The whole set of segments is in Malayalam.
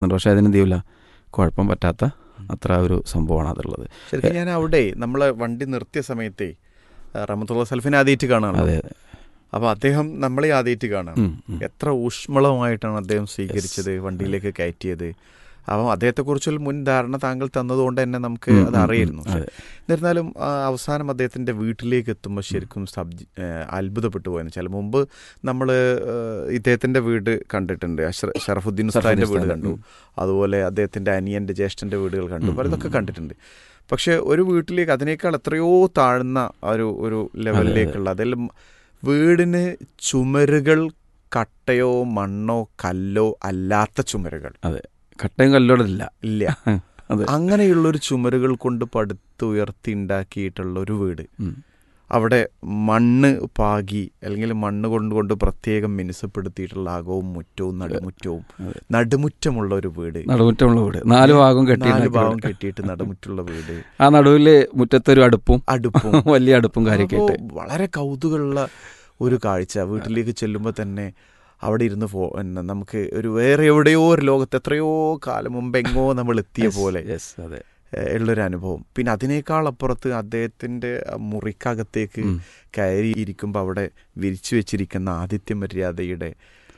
നടക്കുന്നുണ്ട്. പക്ഷേ അതിനെന്ത് ചെയ്യില്ല, കുഴപ്പം പറ്റാത്ത അത്ര ഒരു സംഭവമാണ് അതുള്ളത്. ശരിക്കും ഞാൻ അവിടെ നമ്മളെ വണ്ടി നിർത്തിയ സമയത്തേ റഹ്മത്തുള്ളാഹി സൽഫിനെ ആദ്യമായിട്ട് കാണാണ്. അതെ. അപ്പോൾ അദ്ദേഹം നമ്മളെ ആദ്യമായിട്ട് കാണാം. എത്ര ഊഷ്മളമായിട്ടാണ് അദ്ദേഹം സ്വീകരിച്ചത്, വണ്ടിയിലേക്ക് കയറ്റിയത്. അപ്പം അദ്ദേഹത്തെക്കുറിച്ചുള്ള മുൻ ധാരണ താങ്കൾ തന്നതുകൊണ്ട് തന്നെ നമുക്ക് അത് അറിയായിരുന്നു. എന്നിരുന്നാലും അവസാനം അദ്ദേഹത്തിൻ്റെ വീട്ടിലേക്ക് എത്തുമ്പോൾ ശരിക്കും അത്ഭുതപ്പെട്ടു പോയെന്ന് വെച്ചാൽ, മുമ്പ് നമ്മൾ ഇദ്ദേഹത്തിൻ്റെ വീട് കണ്ടിട്ടുണ്ട്, ഷറഫുദ്ദീൻ ഉസ്താദിൻ്റെ വീട് കണ്ടു, അതുപോലെ അദ്ദേഹത്തിൻ്റെ അനിയൻ്റെ ജ്യേഷ്ഠൻ്റെ വീടുകൾ കണ്ടു, ഇതൊക്കെ കണ്ടിട്ടുണ്ട്. പക്ഷേ ഒരു വീട്ടിലേക്ക് അതിനേക്കാൾ എത്രയോ താഴ്ന്ന ഒരു ലെവലിലേക്കുള്ള, അതെല്ലാം വീടിന് ചുമരുകൾ കട്ടയോ മണ്ണോ കല്ലോ അല്ലാത്ത ചുമരുകൾ. അതെ, കട്ടയും കല്ലോടില്ല ഇല്ല. അങ്ങനെയുള്ളൊരു ചുമരുകൾ കൊണ്ട് പടുത്തുയർത്തി ഉണ്ടാക്കിയിട്ടുള്ള ഒരു വീട്, അവിടെ മണ്ണ് പാകി അല്ലെങ്കിൽ മണ്ണ് കൊണ്ട് പ്രത്യേകം മിനുസപ്പെടുത്തിയിട്ടുള്ള അകവും മുറ്റവും നടുമുറ്റമുള്ള ഒരു വീട്. നടുമുറ്റമുള്ള വീട്, 4 ഭാഗം കെട്ടിയിട്ട് നടുമുറ്റുള്ള വീട്. ആ നടുവില് മുറ്റത്തൊരു അടുപ്പും വലിയ അടുപ്പും കാര്യമൊക്കെ. വളരെ കൗതുകമുള്ള ഒരു കാഴ്ച. വീട്ടിലേക്ക് ചെല്ലുമ്പോൾ തന്നെ അവിടെ ഇരുന്ന് നമുക്ക് ഒരു വേറെ എവിടെയോ ഒരു ലോകത്ത് എത്രയോ കാലം മുമ്പ് എങ്ങോ നമ്മൾ എത്തിയ പോലെ ഉള്ളൊരു അനുഭവം. പിന്നെ അതിനേക്കാൾ അപ്പുറത്ത് അദ്ദേഹത്തിൻ്റെ മുറിക്കകത്തേക്ക് കയറിയിരിക്കുമ്പോൾ അവിടെ വിരിച്ചു വെച്ചിരിക്കുന്ന ആതിഥ്യ മര്യാദയുടെ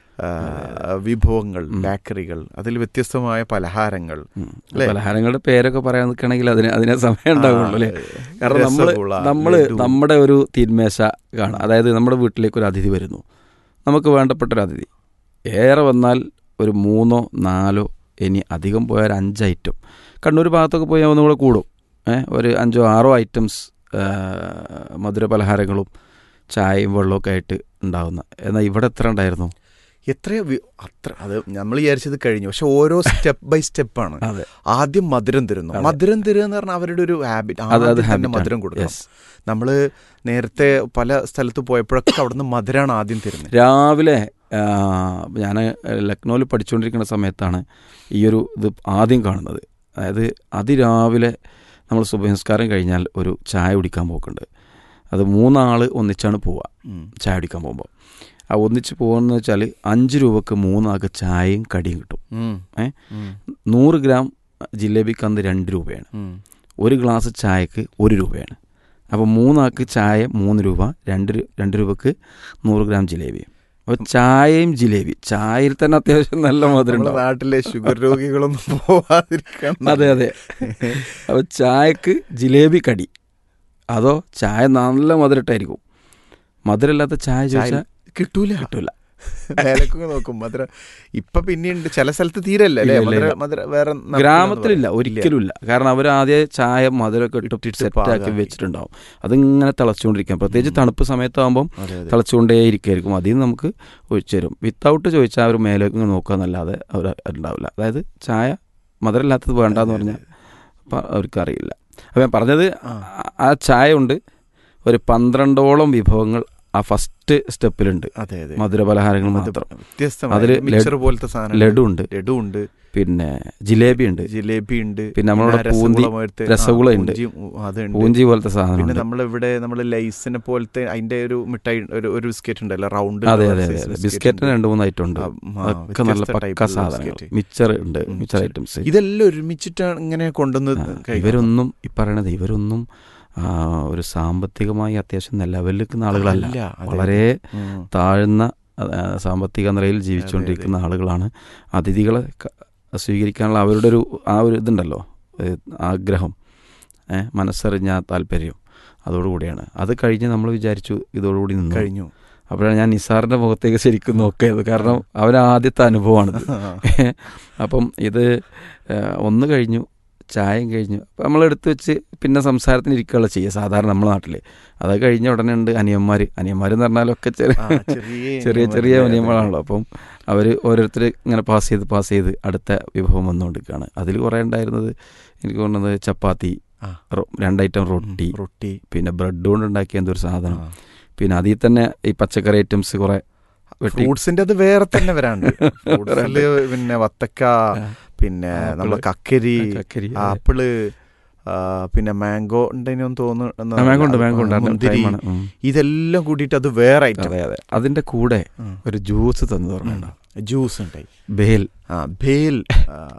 വിഭവങ്ങൾ, ബേക്കറികൾ, അതിൽ വ്യത്യസ്തമായ പലഹാരങ്ങളുടെ പേരൊക്കെ പറയാൻ നിൽക്കണമെങ്കിൽ അതിനെ സമയം ഉണ്ടാവുള്ളൂ അല്ലേ. കാരണം നമ്മുടെ ഒരു തീന്മേശ കാണാം. അതായത് നമ്മുടെ വീട്ടിലേക്ക് ഒരു അതിഥി വരുന്നു, നമുക്ക് വേണ്ടപ്പെട്ടൊരു അതിഥി, ഏറെ വന്നാൽ ഒരു 3 4 ഇനി അധികം പോയാൽ 5 ഐറ്റം. കണ്ണൂർ ഭാഗത്തൊക്കെ പോയാൽ ഒന്നുകൂടെ കൂടും, ഒരു 5 6 ഐറ്റംസ് മധുര പലഹാരങ്ങളും ചായയും വെള്ളമൊക്കെ ആയിട്ട് ഉണ്ടാവുന്ന. എന്നാൽ ഇവിടെ എത്ര ഉണ്ടായിരുന്നു? അത് നമ്മൾ വിചാരിച്ചത് കഴിഞ്ഞു. പക്ഷെ ഓരോ സ്റ്റെപ്പ് ബൈ സ്റ്റെപ്പാണ്. ആദ്യം മധുരം തരുന്നു എന്ന് പറഞ്ഞാൽ അവരുടെ ഒരു ഹാബിറ്റ്, മധുരം കൊടുക്കണം. നമ്മൾ നേരത്തെ പല സ്ഥലത്ത് പോയപ്പോഴൊക്കെ അവിടുന്ന് മധുരമാണ് ആദ്യം തരുന്നത്. രാവിലെ ഞാൻ ലക്നൗവിൽ പഠിച്ചുകൊണ്ടിരിക്കുന്ന സമയത്താണ് ഈയൊരു ഇത് ആദ്യം കാണുന്നത്. അതായത് അതിരാവിലെ നമ്മൾ സുബഹി നിസ്കാരം കഴിഞ്ഞാൽ ഒരു ചായ കുടിക്കാൻ പോക്കുണ്ട്. അത് 3 ആൾ ഒന്നിച്ചാണ് പോവുക. ചായ കുടിക്കാൻ പോകുമ്പോൾ ആ ഒന്നിച്ച് പോകുന്നത് വെച്ചാൽ 5 രൂപക്ക് 3 ആൾക്ക് ചായയും കടിയും കിട്ടും. 100 ഗ്രാം ജിലേബിക്ക് അന്ന് 2 രൂപയാണ്. 1 ഗ്ലാസ് ചായക്ക് 1 രൂപയാണ്. അപ്പോൾ 3 ആൾക്ക് ചായ 3 രൂപ, 2 രൂപക്ക് 100 ഗ്രാം ജിലേബി. അപ്പോൾ ചായയും ജിലേബി, ചായയിൽ തന്നെ അത്യാവശ്യം നല്ല മധുരം. നാട്ടിലെ ഷുഗർ രോഗികളൊന്നും പോവാതിരിക്കണം. അതെ. അപ്പോൾ ചായക്ക് ജിലേബി കടി, അതോ ചായ നല്ല മധുരട്ടായിരിക്കും. മധുരമില്ലാത്ത ചായ ചോദിച്ചാൽ കിട്ടൂല. മേലക്കൊക്കെ നോക്കും മധുര. ഇപ്പൊ പിന്നെയുണ്ട് ചില സ്ഥലത്ത് തീരല്ലേ വേറെ ഗ്രാമത്തിലില്ല, ഒരിക്കലും ഇല്ല. കാരണം അവർ ആദ്യം ചായ മധുരമൊക്കെ ഇട്ട് സെറ്റാക്കി വെച്ചിട്ടുണ്ടാവും. അതിങ്ങനെ തിളച്ചുകൊണ്ടിരിക്കാം. പ്രത്യേകിച്ച് തണുപ്പ് സമയത്താകുമ്പം തിളച്ചുകൊണ്ടേ ഇരിക്കുമായിരിക്കും. അതിൽ നിന്ന് നമുക്ക് ഒഴിച്ചു തരും. വിത്തൗട്ട് ചോദിച്ചാൽ അവർ മേലേക്ക് നോക്കുക എന്നല്ലാതെ അവർ ഉണ്ടാവില്ല. അതായത് ചായ മധുരമില്ലാത്തത് വേണ്ടെന്ന് പറഞ്ഞാൽ അവർക്കറിയില്ല. അപ്പം ഞാൻ പറഞ്ഞത്, ആ ചായ ഉണ്ട് ഒരു 12ഓളം വിഭവങ്ങൾ ആ ഫസ്റ്റ് സ്റ്റെപ്പിലുണ്ട്. മധുര പലഹാരങ്ങൾ മാത്രം. അതിൽ ലഡു ഉണ്ട്, പിന്നെ ജിലേബി ഉണ്ട്, പിന്നെ നമ്മളുടെ പൂന്തി രസഗുള ഉണ്ട്, പൂഞ്ചി പോലത്തെ സാധനം. പിന്നെ നമ്മളിവിടെ നമ്മൾ ലൈസിനെ പോലത്തെ അതിന്റെ ഒരു മിഠായി, ഒരു ബിസ്ക്കറ്റ് ഉണ്ടല്ലോ റൗണ്ട്. അതെ, ബിസ്ക്കറ്റിന് 2-3 ഐറ്റം ഉണ്ട്. ഒക്കെ നല്ല പക്ക സാധനങ്ങൾ. മിച്ചർ ഉണ്ട്, മിച്ചർ ഐറ്റംസ്. ഇതെല്ലാം ഒരുമിച്ചിട്ടാണ് ഇങ്ങനെ കൊണ്ടുവന്നത്. ഇവരൊന്നും ഈ പറയണത് ഇവരൊന്നും ഒരു സാമ്പത്തികമായി അത്യാവശ്യം ലെവലിൽ നിൽക്കുന്ന ആളുകളല്ല. വളരെ താഴ്ന്ന സാമ്പത്തിക നിലയിൽ ജീവിച്ചുകൊണ്ടിരിക്കുന്ന ആളുകളാണ്. അതിഥികളെ സ്വീകരിക്കാനുള്ള അവരുടെ ഒരു ഇതുണ്ടല്ലോ, ആഗ്രഹം, മനസ്സറിഞ്ഞ താല്പര്യം, അതോടുകൂടിയാണ്. അത് കഴിഞ്ഞ് നമ്മൾ വിചാരിച്ചു ഇതോടുകൂടി നിന്ന് കഴിഞ്ഞു. അപ്പോഴാണ് ഞാൻ നിസാറിൻ്റെ മുഖത്തേക്ക് ശരിക്കും നോക്കിയത്. കാരണം അവരാദ്യത്തെ അനുഭവമാണിത്. അപ്പം ഇത് ഒന്ന് കഴിഞ്ഞു, ചായയും കഴിഞ്ഞു. അപ്പം നമ്മളെടുത്ത് വെച്ച് പിന്നെ സംസാരത്തിന് ഇരിക്കുകയുള്ള ചെയ്യുക സാധാരണ നമ്മുടെ നാട്ടിൽ. അത് കഴിഞ്ഞ ഉടനെ ഉണ്ട് അനിയന്മാരെന്ന് പറഞ്ഞാലൊക്കെ ചെറിയ അനിയന്മാരാണല്ലോ. അപ്പം അവർ ഓരോരുത്തർ ഇങ്ങനെ പാസ് ചെയ്ത് അടുത്ത വിഭവം വന്നുകൊണ്ടിരിക്കുകയാണ്. അതിൽ കുറേ ഉണ്ടായിരുന്നത് എനിക്ക് തോന്നുന്നത് ചപ്പാത്തി, 2 ഐറ്റം റൊട്ടി, പിന്നെ ബ്രെഡ് കൊണ്ട് ഉണ്ടാക്കിയ എന്തൊരു സാധനം, പിന്നെ അതിൽ തന്നെ ഈ പച്ചക്കറി ഐറ്റംസ് കുറേ, ഫ്രൂട്ട്സിന്റെ അത് വേറെ തന്നെ വരാണ്ട്. പിന്നെ വത്തക്ക, പിന്നെ നമ്മളെ കക്കരി, ആപ്പിള്, പിന്നെ മാംഗോ ഉണ്ടെന്ന് തോന്നുന്നു. ഇതെല്ലാം കൂടിയിട്ട് അത് വേറെ ഐറ്റം. അതിന്റെ കൂടെ ഒരു ജ്യൂസ് തന്നു പറഞ്ഞോ. ജ്യൂസ് ഉണ്ടായി, ബേൽ.